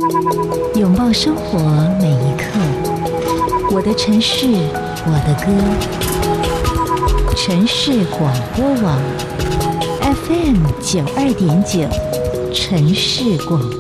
拥抱生活每一刻，我的城市，我的歌。城市广播网 FM 92.9，城市广播。